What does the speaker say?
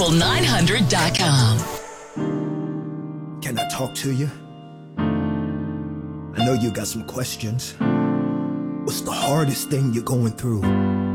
People900.com. Can I talk to you? I know you got some questions. What's the hardest thing you're going through?